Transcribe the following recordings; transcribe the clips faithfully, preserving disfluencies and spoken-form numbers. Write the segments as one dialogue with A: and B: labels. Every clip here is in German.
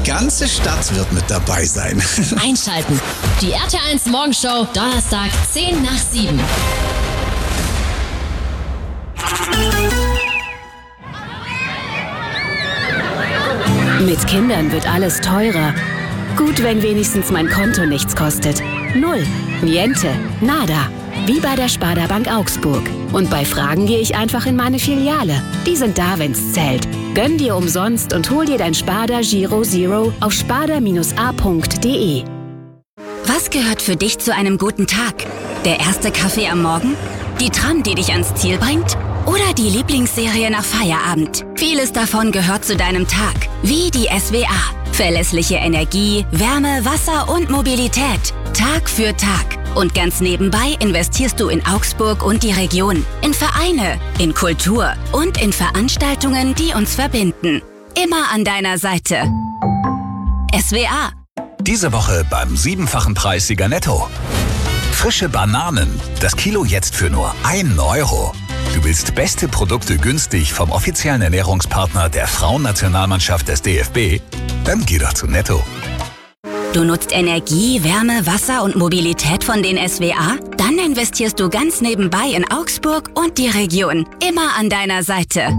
A: ganze Stadt wird mit dabei sein.
B: Einschalten. Die R T eins Morgenshow, Donnerstag, zehn nach sieben.
C: Mit Kindern wird alles teurer. Gut, wenn wenigstens mein Konto nichts kostet. Null. Niente. Nada. Wie bei der Sparda Bank Augsburg. Und bei Fragen gehe ich einfach in meine Filiale. Die sind da, wenn's zählt. Gönn dir umsonst und hol dir dein Sparda Giro Zero auf sparda Bindestrich a Punkt de.
D: Was gehört für dich zu einem guten Tag? Der erste Kaffee am Morgen? Die Tram, die dich ans Ziel bringt? Oder die Lieblingsserie nach Feierabend? Vieles davon gehört zu deinem Tag. Wie die S W A. Verlässliche Energie, Wärme, Wasser und Mobilität. Tag für Tag. Und ganz nebenbei investierst du in Augsburg und die Region. In Vereine, in Kultur und in Veranstaltungen, die uns verbinden. Immer an deiner Seite. S W A.
E: Diese Woche beim siebenfachen Preissieger Netto. Frische Bananen. Das Kilo jetzt für nur einen Euro. Du willst beste Produkte günstig vom offiziellen Ernährungspartner der Frauennationalmannschaft des D F B? Dann geh doch zu Netto.
D: Du nutzt Energie, Wärme, Wasser und Mobilität von den S W A? Dann investierst du ganz nebenbei in Augsburg und die Region. Immer an deiner Seite.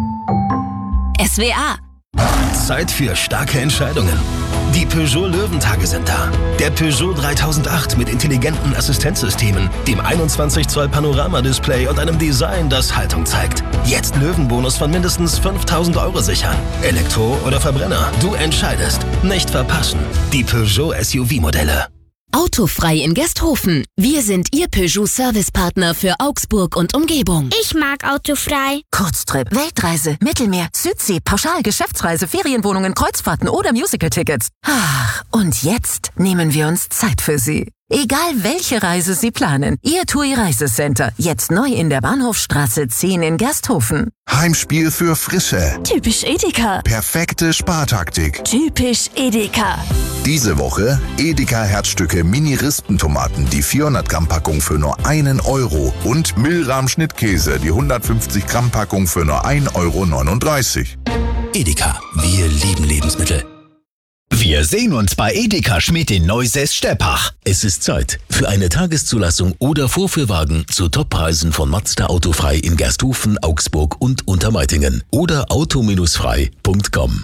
D: S W A.
F: Zeit für starke Entscheidungen. Die Peugeot Löwentage sind da. Der Peugeot dreitausendacht mit intelligenten Assistenzsystemen, dem einundzwanzig Zoll Panoramadisplay und einem Design, das Haltung zeigt. Jetzt Löwenbonus von mindestens fünftausend Euro sichern. Elektro oder Verbrenner, du entscheidest. Nicht verpassen. Die Peugeot S U V-Modelle.
B: Autofrei in Gersthofen. Wir sind Ihr Peugeot-Servicepartner für Augsburg und Umgebung.
G: Ich mag Autofrei.
H: Kurztrip, Weltreise, Mittelmeer, Südsee, Pauschal, Geschäftsreise, Ferienwohnungen, Kreuzfahrten oder Musical-Tickets. Ach, und jetzt nehmen wir uns Zeit für Sie. Egal welche Reise Sie planen, Ihr T U I Reisecenter. Jetzt neu in der Bahnhofstraße zehn in Gersthofen.
I: Heimspiel für Frische.
J: Typisch Edeka.
I: Perfekte Spartaktik.
J: Typisch Edeka.
I: Diese Woche Edeka Herzstücke Mini-Rispentomaten, die vierhundert Gramm Packung für nur einen Euro. Und Milram Schnittkäse, die hundertfünfzig Gramm Packung für nur ein Euro neununddreißig.
K: Edeka, wir lieben Lebensmittel.
L: Wir sehen uns bei Edeka Schmidt in Neusäß-Steppach.
K: Es ist Zeit für eine Tageszulassung oder Vorführwagen zu Toppreisen von Mazda Autofrei in Gersthofen, Augsburg und Untermeitingen oder auto frei punkt com.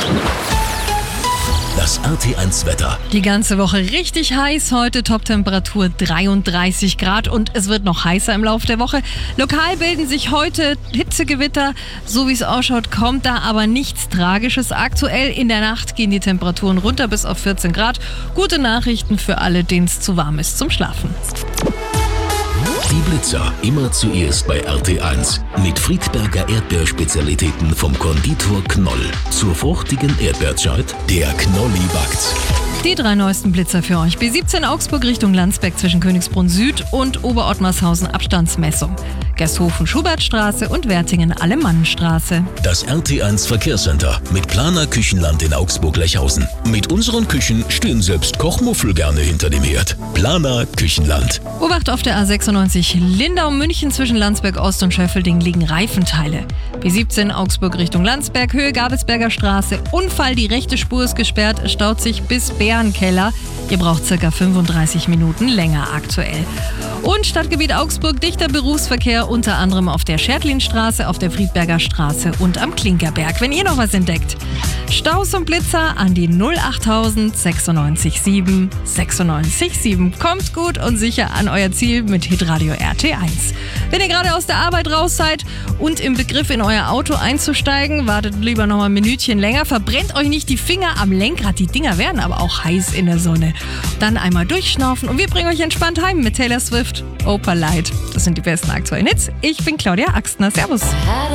K: Das R T eins Wetter.
M: Die ganze Woche richtig heiß. Heute Toptemperatur dreiunddreißig Grad und es wird noch heißer im Laufe der Woche. Lokal bilden sich heute Hitzegewitter. So wie es ausschaut, kommt da aber nichts Tragisches. Aktuell in der Nacht gehen die Temperaturen runter bis auf vierzehn Grad. Gute Nachrichten für alle, denen es zu warm ist zum Schlafen.
K: Die Blitzer immer zuerst bei R T eins. Mit Friedberger Erdbeerspezialitäten vom Konditor Knoll. Zur fruchtigen Erdbeerzeit, der Knolli backt's.
M: Die drei neuesten Blitzer für euch. B siebzehn Augsburg Richtung Landsberg zwischen Königsbrunn Süd und Oberottmarshausen Abstandsmessung. Gersthofen Schubertstraße und Wertingen Alemannenstraße.
K: Das R T eins Verkehrscenter mit Planer Küchenland in Augsburg-Lechhausen. Mit unseren Küchen stehen selbst Kochmuffel gerne hinter dem Herd. Planer Küchenland.
M: Obacht auf der A sechsundneunzig Lindau-München zwischen Landsberg Ost und Schöffelding liegen Reifenteile. B siebzehn Augsburg Richtung Landsberg, Höhe Gabelsberger Straße. Unfall, die rechte Spur ist gesperrt, es staut sich bis Bärenkeller. Ihr braucht circa fünfunddreißig Minuten länger aktuell. Und Stadtgebiet Augsburg, dichter Berufsverkehr, unter anderem auf der Schertlinstraße, auf der Friedberger Straße und am Klinkerberg. Wenn ihr noch was entdeckt, Staus und Blitzer an die null achttausend sechsundneunzig sieben sechsundneunzig sieben. Kommt gut und sicher an euer Ziel mit Hitradio R T eins. Wenn ihr gerade aus der Arbeit raus seid und im Begriff in euer Auto einzusteigen, wartet lieber noch mal ein Minütchen länger, verbrennt euch nicht die Finger am Lenkrad. Die Dinger werden aber auch heiß in der Sonne. Dann einmal durchschnaufen und wir bringen euch entspannt heim mit Taylor Swift, Opalite. Das sind die besten aktuellen Hits. Ich bin Claudia Axtner. Servus.